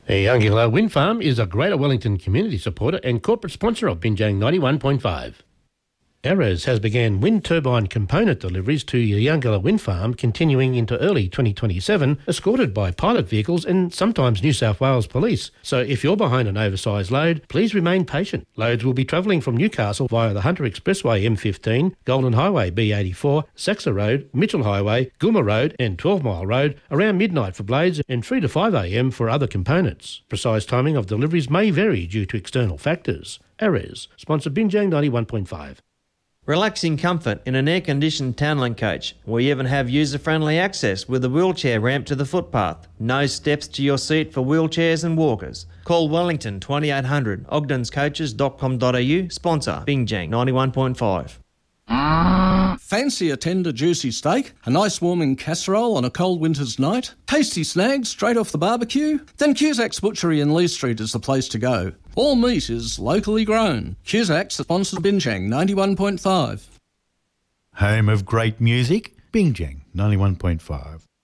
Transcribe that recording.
Youngilla Wind Farm is a Greater Wellington community supporter and corporate sponsor of Binjang 91.5. Erez has began wind turbine component deliveries to Youngilla Wind Farm continuing into early 2027, escorted by pilot vehicles and sometimes New South Wales Police. So if you're behind an oversized load, please remain patient. Loads will be travelling from Newcastle via the Hunter Expressway M15, Golden Highway B84, Saxa Road, Mitchell Highway, Gulma Road and 12 Mile Road around midnight for blades and 3 to 5 a.m. for other components. Precise timing of deliveries may vary due to external factors. Erez, sponsor Binjang 91.5. Relaxing comfort in an air-conditioned Townland coach. We even have user-friendly access with a wheelchair ramp to the footpath. No steps to your seat for wheelchairs and walkers. Call Wellington 2800 ogdenscoaches.com.au, sponsor Binjang 91.5. Fancy a tender juicy steak, a nice warming casserole on a cold winter's night, tasty snags straight off the barbecue? Then Cusack's Butchery in Lee Street is the place to go. All meat is locally grown. Cusack's sponsors Binjang 91.5. Home of great music, Binjang 91.5.